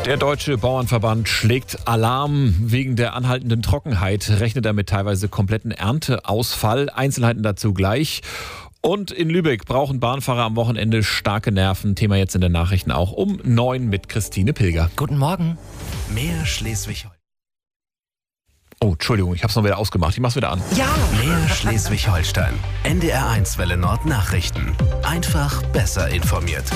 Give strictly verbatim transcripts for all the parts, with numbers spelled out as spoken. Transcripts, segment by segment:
Der Deutsche Bauernverband schlägt Alarm. Wegen der anhaltenden Trockenheit rechnet er mit teilweise kompletten Ernteausfall. Einzelheiten dazu gleich. Und in Lübeck brauchen Bahnfahrer am Wochenende starke Nerven. Thema jetzt in den Nachrichten auch um neun mit Christine Pilger. Guten Morgen. Mehr Schleswig-Holstein. Oh, Entschuldigung, ich habe es noch wieder ausgemacht. Ich mach's wieder an. Ja. Mehr Schleswig-Holstein. N D R eins Welle Nord Nachrichten. Einfach besser informiert.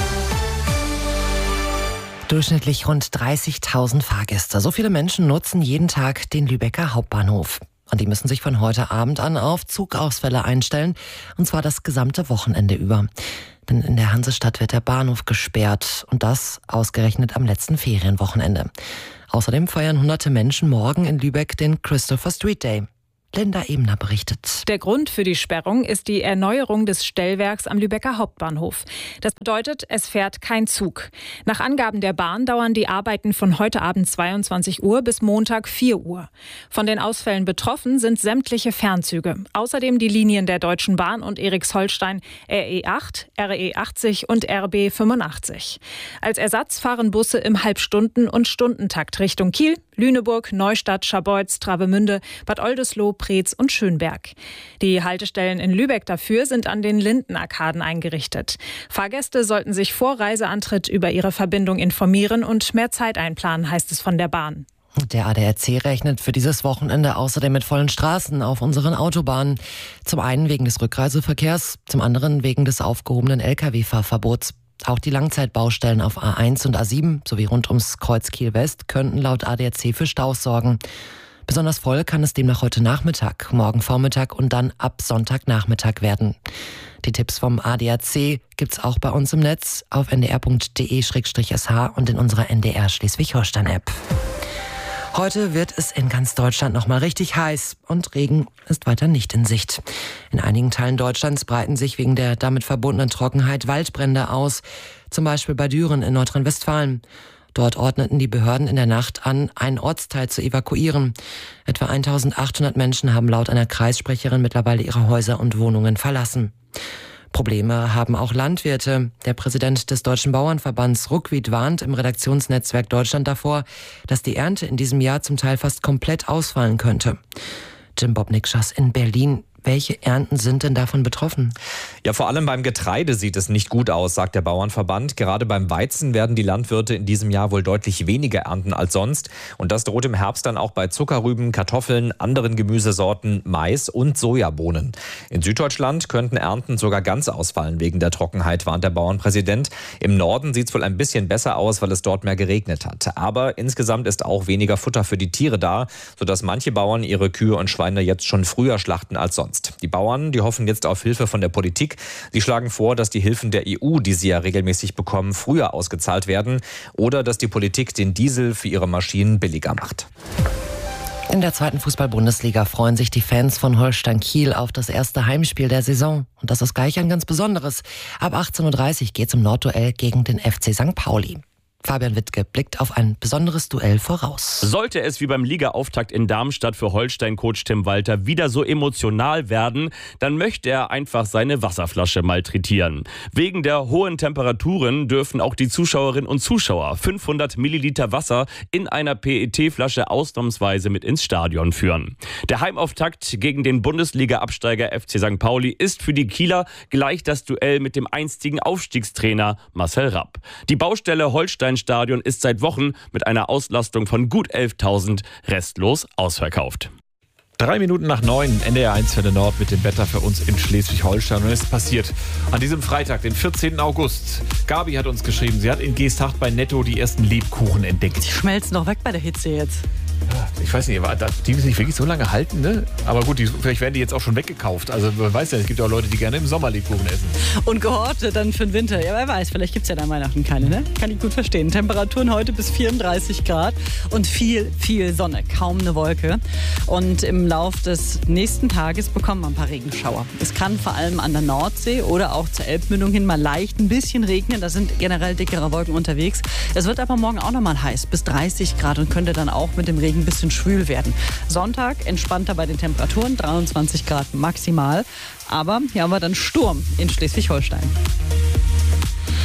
Durchschnittlich rund dreißigtausend Fahrgäste. So viele Menschen nutzen jeden Tag den Lübecker Hauptbahnhof. Und die müssen sich von heute Abend an auf Zugausfälle einstellen. Und zwar das gesamte Wochenende über. Denn in der Hansestadt wird der Bahnhof gesperrt. Und das ausgerechnet am letzten Ferienwochenende. Außerdem feiern hunderte Menschen morgen in Lübeck den Christopher Street Day. Linda Ebner berichtet. Der Grund für die Sperrung ist die Erneuerung des Stellwerks am Lübecker Hauptbahnhof. Das bedeutet, es fährt kein Zug. Nach Angaben der Bahn dauern die Arbeiten von heute Abend zweiundzwanzig Uhr bis Montag vier Uhr. Von den Ausfällen betroffen sind sämtliche Fernzüge. Außerdem die Linien der Deutschen Bahn und Eriksholstein R E acht, R E achtzig und R B fünfundachtzig. Als Ersatz fahren Busse im Halbstunden- und Stundentakt Richtung Kiel, Lüneburg, Neustadt, Scharbeutz, Travemünde, Bad Oldesloe, Preetz und Schönberg. Die Haltestellen in Lübeck dafür sind an den Lindenarkaden eingerichtet. Fahrgäste sollten sich vor Reiseantritt über ihre Verbindung informieren und mehr Zeit einplanen, heißt es von der Bahn. Der A D A C rechnet für dieses Wochenende außerdem mit vollen Straßen auf unseren Autobahnen. Zum einen wegen des Rückreiseverkehrs, zum anderen wegen des aufgehobenen L K W-Fahrverbots. Auch die Langzeitbaustellen auf A eins und A sieben sowie rund ums Kreuz Kiel-West könnten laut A D A C für Staus sorgen. Besonders voll kann es demnach heute Nachmittag, morgen Vormittag und dann ab Sonntagnachmittag werden. Die Tipps vom A D A C gibt's auch bei uns im Netz auf n d r punkt d e slash s h und in unserer N D R Schleswig-Holstein-App. Heute wird es in ganz Deutschland noch mal richtig heiß und Regen ist weiter nicht in Sicht. In einigen Teilen Deutschlands breiten sich wegen der damit verbundenen Trockenheit Waldbrände aus, zum Beispiel bei Düren in Nordrhein-Westfalen. Dort ordneten die Behörden in der Nacht an, einen Ortsteil zu evakuieren. Etwa eintausendachthundert Menschen haben laut einer Kreissprecherin mittlerweile ihre Häuser und Wohnungen verlassen. Probleme haben auch Landwirte. Der Präsident des Deutschen Bauernverbands Ruckwied warnt im Redaktionsnetzwerk Deutschland davor, dass die Ernte in diesem Jahr zum Teil fast komplett ausfallen könnte. Jim Bobnikschass in Berlin. Welche Ernten sind denn davon betroffen? Ja, vor allem beim Getreide sieht es nicht gut aus, sagt der Bauernverband. Gerade beim Weizen werden die Landwirte in diesem Jahr wohl deutlich weniger ernten als sonst. Und das droht im Herbst dann auch bei Zuckerrüben, Kartoffeln, anderen Gemüsesorten, Mais und Sojabohnen. In Süddeutschland könnten Ernten sogar ganz ausfallen wegen der Trockenheit, warnt der Bauernpräsident. Im Norden sieht es wohl ein bisschen besser aus, weil es dort mehr geregnet hat. Aber insgesamt ist auch weniger Futter für die Tiere da, sodass manche Bauern ihre Kühe und Schweine jetzt schon früher schlachten als sonst. Die Bauern, die hoffen jetzt auf Hilfe von der Politik. Sie schlagen vor, dass die Hilfen der E U, die sie ja regelmäßig bekommen, früher ausgezahlt werden oder dass die Politik den Diesel für ihre Maschinen billiger macht. In der zweiten Fußball-Bundesliga freuen sich die Fans von Holstein Kiel auf das erste Heimspiel der Saison. Und das ist gleich ein ganz besonderes. Ab achtzehn Uhr dreißig geht's im Nordduell gegen den F C Sankt Pauli. Fabian Wittke blickt auf ein besonderes Duell voraus. Sollte es wie beim Liga-Auftakt in Darmstadt für Holstein-Coach Tim Walter wieder so emotional werden, dann möchte er einfach seine Wasserflasche malträtieren. Wegen der hohen Temperaturen dürfen auch die Zuschauerinnen und Zuschauer fünfhundert Milliliter Wasser in einer P E T-Flasche ausnahmsweise mit ins Stadion führen. Der Heimauftakt gegen den Bundesliga-Absteiger F C Sankt Pauli ist für die Kieler gleich das Duell mit dem einstigen Aufstiegstrainer Marcel Rapp. Die Baustelle Holstein Stadion ist seit Wochen mit einer Auslastung von gut elftausend restlos ausverkauft. Drei Minuten nach neun, N D R eins Welle Nord mit dem Wetter für uns in Schleswig-Holstein. Und es ist passiert an diesem Freitag, den vierzehnten August. Gabi hat uns geschrieben, sie hat in Geesthacht bei Netto die ersten Lebkuchen entdeckt. Die schmelzen doch weg bei der Hitze jetzt. Ich weiß nicht, die müssen nicht wirklich so lange halten, ne? Aber gut, die, vielleicht werden die jetzt auch schon weggekauft. Also man weiß ja, es gibt ja auch Leute, die gerne im Sommer Lebkuchen essen. Und gehortet dann für den Winter. Ja, wer weiß, vielleicht gibt es ja dann Weihnachten keine, ne? Kann ich gut verstehen. Temperaturen heute bis vierunddreißig Grad und viel, viel Sonne. Kaum eine Wolke. Und im Lauf des nächsten Tages bekommen wir ein paar Regenschauer. Es kann vor allem an der Nordsee oder auch zur Elbmündung hin mal leicht ein bisschen regnen. Da sind generell dickere Wolken unterwegs. Es wird aber morgen auch noch mal heiß, bis dreißig Grad und könnte dann auch mit dem Regen ein bisschen schwül werden. Sonntag entspannter bei den Temperaturen, dreiundzwanzig Grad maximal. Aber hier haben wir dann Sturm in Schleswig-Holstein.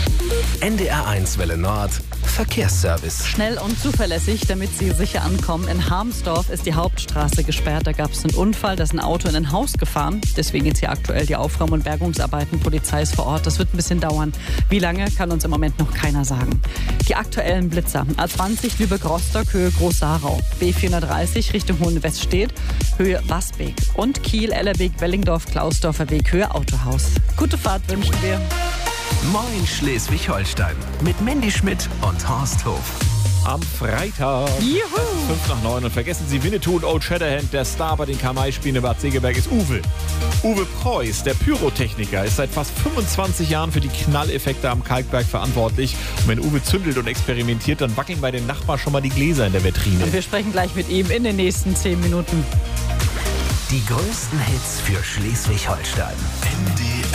N D R eins Welle Nord Verkehrsservice. Schnell und zuverlässig, damit Sie sicher ankommen. In Harmsdorf ist die Hauptstraße gesperrt. Da gab es einen Unfall, da ist ein Auto in ein Haus gefahren. Deswegen jetzt hier aktuell die Aufräum- und Bergungsarbeiten. Polizei ist vor Ort. Das wird ein bisschen dauern. Wie lange, kann uns im Moment noch keiner sagen. Die aktuellen Blitzer. A zwanzig Lübeck-Rostock, Höhe Groß-Sarau. B vierhundertdreißig Richtung Hohenweststedt, Höhe Wasbeek. Und Kiel, Ellerbeek, Wellingdorf, Klausdorfer Weg, Höhe Autohaus. Gute Fahrt wünschen wir. Moin Schleswig-Holstein mit Mandy Schmidt und Horst Hof. Am Freitag. Juhu! fünf nach neun. Und vergessen Sie Winnetou und Old Shatterhand. Der Star bei den Kamai-Spielen in Bad Segeberg ist Uwe. Uwe Preuß, der Pyrotechniker, ist seit fast fünfundzwanzig Jahren für die Knalleffekte am Kalkberg verantwortlich. Und wenn Uwe zündelt und experimentiert, dann wackeln bei den Nachbarn schon mal die Gläser in der Vitrine. Und wir sprechen gleich mit ihm in den nächsten zehn Minuten. Die größten Hits für Schleswig-Holstein. N D R